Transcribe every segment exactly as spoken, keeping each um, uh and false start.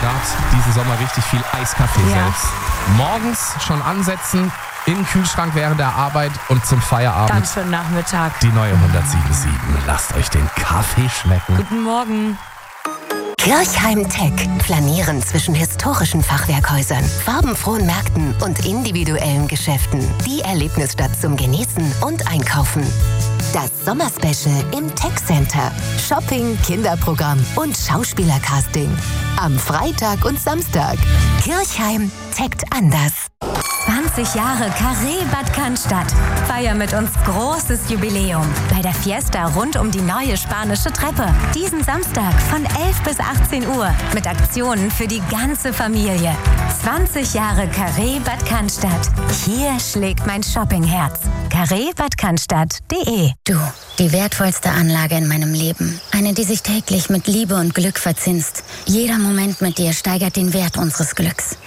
Start diesen Sommer richtig viel Eiskaffee Ja. selbst. Morgens schon ansetzen, im Kühlschrank während der Arbeit und zum Feierabend Dann für den Nachmittag. die neue hundertsieben Komma sieben. Lasst euch den Kaffee schmecken. Guten Morgen. Kirchheim Tech. Flanieren zwischen historischen Fachwerkhäusern, farbenfrohen Märkten und individuellen Geschäften. Die Erlebnisstadt zum Genießen und Einkaufen. Das Sommerspecial im Tech Center. Shopping, Kinderprogramm und Schauspielercasting. Am Freitag und Samstag. Kirchheim Tech anders. zwanzig Jahre Carré Bad Cannstatt. Feier mit uns großes Jubiläum bei der Fiesta rund um die neue spanische Treppe. Diesen Samstag von elf bis achtzehn Uhr mit Aktionen für die ganze Familie. zwanzig Jahre Carré Bad Cannstatt. Hier schlägt mein Shoppingherz. carré bad cannstatt punkt de. Du, die wertvollste Anlage in meinem Leben. Eine, die sich täglich mit Liebe und Glück verzinst. Jeder Moment mit dir steigert den Wert unseres Glücks.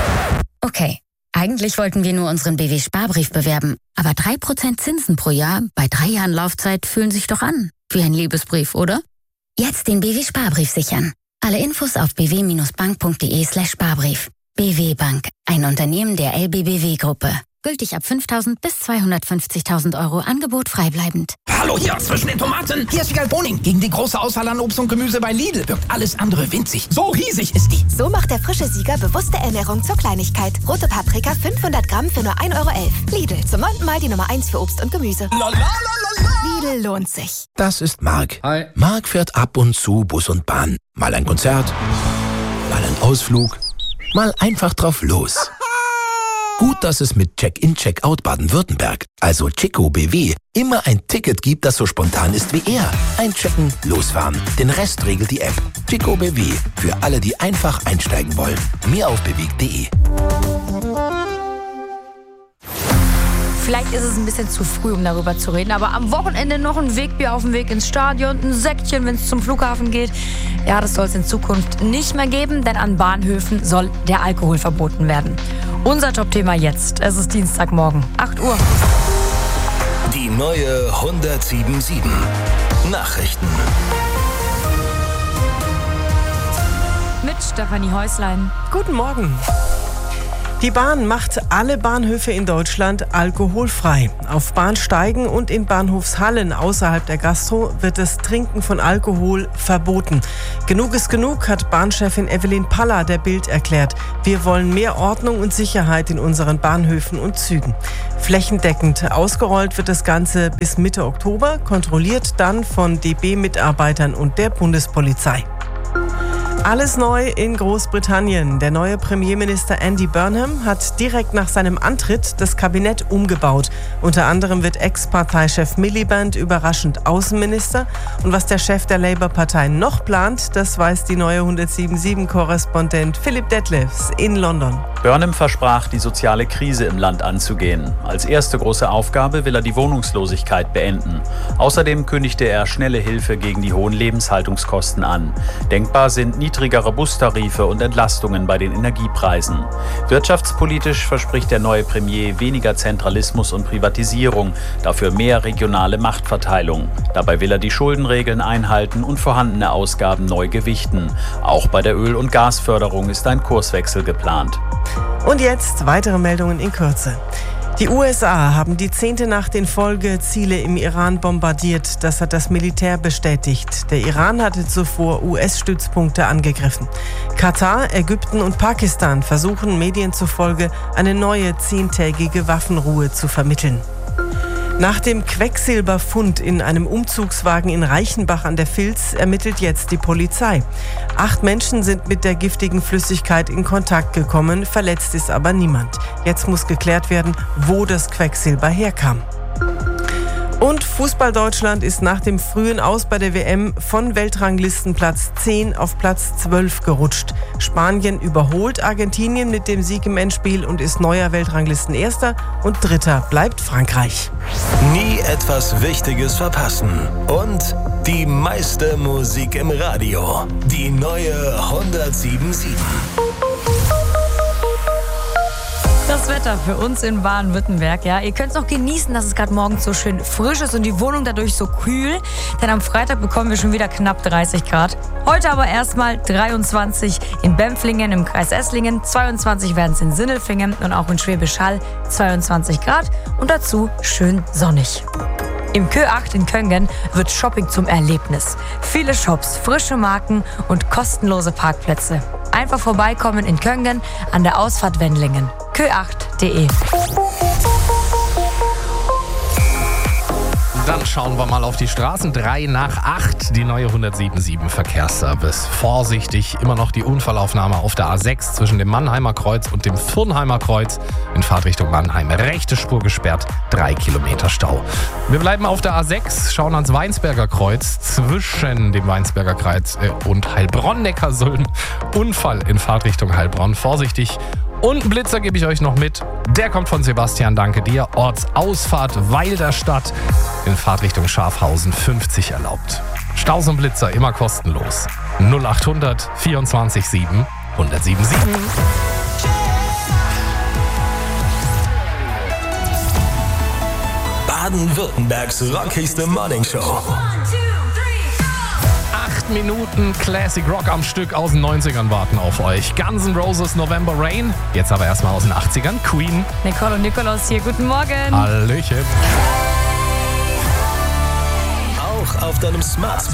Okay, eigentlich wollten wir nur unseren B W-Sparbrief bewerben. Aber drei Prozent Zinsen pro Jahr bei drei Jahren Laufzeit fühlen sich doch an. Wie ein Liebesbrief, oder? Jetzt den B W-Sparbrief sichern. Alle Infos auf b w bindestrich bank punkt de slash Sparbrief. B W Bank, ein Unternehmen der L B B W-Gruppe. Gültig ab fünftausend bis zweihundertfünfzigtausend Euro. Angebot freibleibend. Hallo hier zwischen den Tomaten. Hier ist Wiegald Boning. Gegen die große Auswahl an Obst und Gemüse bei Lidl wirkt alles andere winzig. So riesig ist die. So macht der frische Sieger bewusste Ernährung zur Kleinigkeit. Rote Paprika fünfhundert Gramm für nur ein Euro elf. Lidl, zum neunten Mal die Nummer eins für Obst und Gemüse. Lidl lohnt sich. Das ist Marc. Hi. Marc fährt ab und zu Bus und Bahn. Mal ein Konzert, mal ein Ausflug, mal einfach drauf los. Gut, dass es mit Check-in, Check-out Baden-Württemberg, also Chico B W, immer ein Ticket gibt, das so spontan ist wie er. Einchecken, losfahren. Den Rest regelt die App. Chico B W, für alle, die einfach einsteigen wollen. Mehr auf bewegt punkt de. Vielleicht ist es ein bisschen zu früh, um darüber zu reden, aber am Wochenende noch ein Wegbier auf dem Weg ins Stadion, ein Säckchen, wenn es zum Flughafen geht. Ja, das soll es in Zukunft nicht mehr geben, denn an Bahnhöfen soll der Alkohol verboten werden. Unser Top-Thema jetzt. Es ist Dienstagmorgen, acht Uhr. Die neue hundertsieben Komma sieben. Nachrichten. Mit Stefanie Häuslein. Guten Morgen. Die Bahn macht alle Bahnhöfe in Deutschland alkoholfrei. Auf Bahnsteigen und in Bahnhofshallen außerhalb der Gastro wird das Trinken von Alkohol verboten. Genug ist genug, hat Bahnchefin Evelyn Paller der Bild erklärt. Wir wollen mehr Ordnung und Sicherheit in unseren Bahnhöfen und Zügen. Flächendeckend ausgerollt wird das Ganze bis Mitte Oktober, kontrolliert dann von D B-Mitarbeitern und der Bundespolizei. Alles neu in Großbritannien. Der neue Premierminister Andy Burnham hat direkt nach seinem Antritt das Kabinett umgebaut. Unter anderem wird Ex-Parteichef Miliband überraschend Außenminister. Und was der Chef der Labour-Partei noch plant, das weiß die neue hundertsieben Komma sieben-Korrespondent Philipp Detlefs in London. Burnham versprach, die soziale Krise im Land anzugehen. Als erste große Aufgabe will er die Wohnungslosigkeit beenden. Außerdem kündigte er schnelle Hilfe gegen die hohen Lebenshaltungskosten an. Denkbar sind niedrigere Bustarife und Entlastungen bei den Energiepreisen. Wirtschaftspolitisch verspricht der neue Premier weniger Zentralismus und Privatisierung, dafür mehr regionale Machtverteilung. Dabei will er die Schuldenregeln einhalten und vorhandene Ausgaben neu gewichten. Auch bei der Öl- und Gasförderung ist ein Kurswechsel geplant. Und jetzt weitere Meldungen in Kürze. Die U S A haben die zehnte Nacht in Folge Ziele im Iran bombardiert. Das hat das Militär bestätigt. Der Iran hatte zuvor U S-Stützpunkte angegriffen. Katar, Ägypten und Pakistan versuchen Medien zufolge eine neue zehntägige Waffenruhe zu vermitteln. Nach dem Quecksilberfund in einem Umzugswagen in Reichenbach an der Vils ermittelt jetzt die Polizei. Acht Menschen sind mit der giftigen Flüssigkeit in Kontakt gekommen, verletzt ist aber niemand. Jetzt muss geklärt werden, wo das Quecksilber herkam. Und Fußball-Deutschland ist nach dem frühen Aus bei der W M von Weltranglistenplatz zehn auf Platz zwölf gerutscht. Spanien überholt Argentinien mit dem Sieg im Endspiel und ist neuer Weltranglistenerster. Und Dritter bleibt Frankreich. Nie etwas Wichtiges verpassen. Und die meiste Musik im Radio. Die neue hundertsieben Komma sieben. Das Wetter für uns in Baden-Württemberg, ja. Ihr könnt es noch genießen, dass es gerade morgens so schön frisch ist und die Wohnung dadurch so kühl. Denn am Freitag bekommen wir schon wieder knapp dreißig Grad. Heute aber erstmal dreiundzwanzig in Bempflingen im Kreis Esslingen, zweiundzwanzig werden es in Sindelfingen und auch in Schwäbisch Hall zweiundzwanzig Grad und dazu schön sonnig. Im Kö acht in Köngen wird Shopping zum Erlebnis. Viele Shops, frische Marken und kostenlose Parkplätze. Einfach vorbeikommen in Köngen an der Ausfahrt Wendlingen. kö acht punkt de. Dann schauen wir mal auf die Straßen. drei nach acht, die neue hundertsiebenundsiebzig Verkehrsservice. Vorsichtig, immer noch die Unfallaufnahme auf der A sechs zwischen dem Mannheimer Kreuz und dem Fürnheimer Kreuz in Fahrtrichtung Mannheim. Rechte Spur gesperrt, drei Kilometer Stau. Wir bleiben auf der A sechs, schauen ans Weinsberger Kreuz zwischen dem Weinsberger Kreuz und Heilbronn-Neckarsulm. Unfall in Fahrtrichtung Heilbronn. Vorsichtig. Und einen Blitzer gebe ich euch noch mit. Der kommt von Sebastian, danke dir. Ortsausfahrt Weilderstadt in Fahrtrichtung Schafhausen, fünfzig erlaubt. Staus und Blitzer immer kostenlos. null achthundert vierundzwanzig sieben hundertsiebenundsiebzig. Baden-Württembergs rockigste Morningshow. Acht Minuten Classic Rock am Stück aus den neunzigern warten auf euch. Guns N' Roses November Rain. Jetzt aber erstmal aus den achtzigern. Queen. Nicole und Nikolaus hier. Guten Morgen. Hallöchen. Auch auf deinem Smart